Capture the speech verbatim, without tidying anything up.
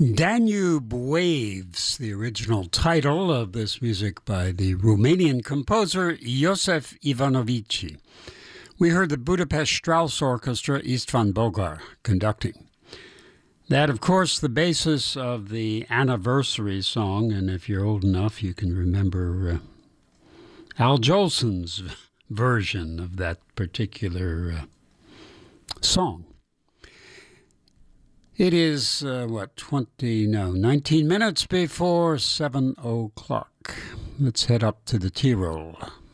Danube Waves, the original title of this music by the Romanian composer Iosif Ivanovici. We heard the Budapest Strauss Orchestra, Istvan Bogar, conducting. That, of course, the basis of the anniversary song, and if you're old enough, you can remember uh, Al Jolson's version of that particular uh, song. It is, uh, what, twenty, no, nineteen minutes before seven o'clock. Let's head up to the Tyrol.